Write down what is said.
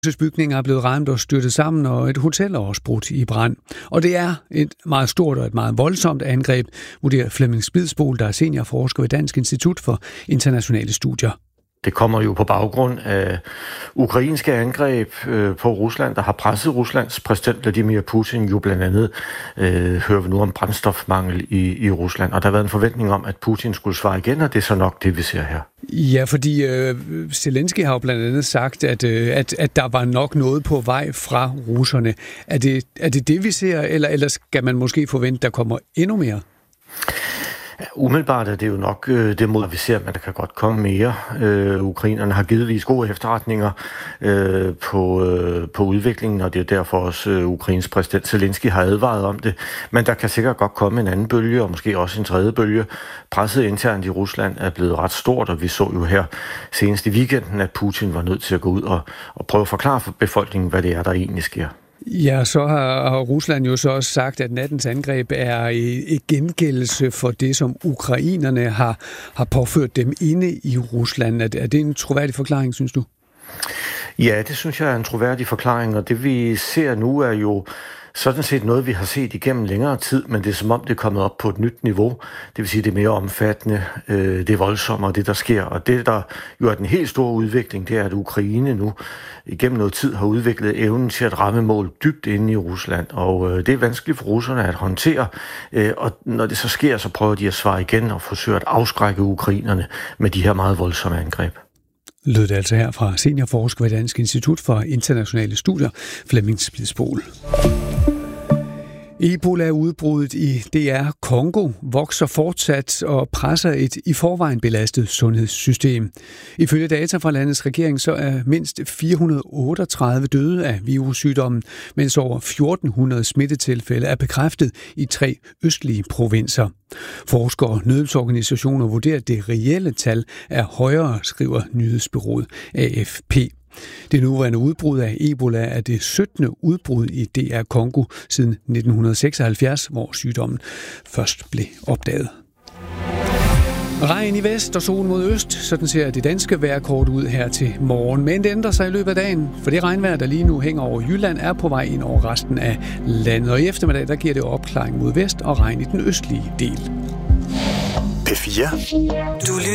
Bygninger er blevet ramt og styrtet sammen, og et hotel er også brudt i brand. Og det er et meget stort og et meget voldsomt angreb, vurderer Flemming Spidsbol, der er seniorforsker ved Dansk Institut for Internationale Studier. Det kommer jo på baggrund af ukrainske angreb på Rusland, der har presset Ruslands præsident Vladimir Putin jo blandt andet, hører vi nu om brændstofmangel i Rusland. Og der har været en forventning om, at Putin skulle svare igen, og det er så nok det, vi ser her. Ja, fordi Zelensky har jo blandt andet sagt, at der var nok noget på vej fra russerne. Er det, vi ser, eller skal man måske forvente, der kommer endnu mere? Umiddelbart er det jo nok det mod, vi ser, men der kan godt komme mere. Ukrainerne har givetvis gode efterretninger på udviklingen, og det er derfor også Ukrains præsident Zelensky har advaret om det. Men der kan sikkert godt komme en anden bølge, og måske også en tredje bølge. Presset internt i Rusland er blevet ret stort, og vi så jo her senest i weekenden, at Putin var nødt til at gå ud og prøve at forklare for befolkningen, hvad det er, der egentlig sker. Ja, så har Rusland jo så også sagt, at nattens angreb er et gengældelse for det, som ukrainerne har påført dem inde i Rusland. Er det en troværdig forklaring, synes du? Ja, det synes jeg er en troværdig forklaring, og det vi ser nu er jo sådan set noget, vi har set igennem længere tid, men det er som om, det er kommet op på et nyt niveau. Det vil sige, det er mere omfattende, det er voldsommere, det der sker. Og det, der jo er den helt store udvikling, det er, at Ukraine nu igennem noget tid har udviklet evnen til at ramme mål dybt inde i Rusland. Og det er vanskeligt for russerne at håndtere. Og når det så sker, så prøver de at svare igen og forsøge at afskrække ukrainerne med de her meget voldsomme angreb. Lød det altså her fra seniorforsker ved Dansk Institut for Internationale Studier, Flemming Spidsbol. Ebola-udbruddet i DR Congo vokser fortsat og presser et i forvejen belastet sundhedssystem. Ifølge data fra landets regering så er mindst 438 døde af virussygdommen, mens over 1400 smittetilfælde er bekræftet i 3 østlige provinser. Forskere og nødhjælpsorganisationer vurderer, at det reelle tal er højere, skriver nyhedsbureauet AFP. Det nuværende udbrud af Ebola er det 17. udbrud i DR Congo siden 1976, hvor sygdommen først blev opdaget. Regn i vest og sol mod øst, sådan ser det danske vejrkort ud her til morgen. Men det ændrer sig i løbet af dagen, for det regnvejr, der lige nu hænger over Jylland, er på vej ind over resten af landet. Og i eftermiddag, der giver det opklaring mod vest og regn i den østlige del. P4.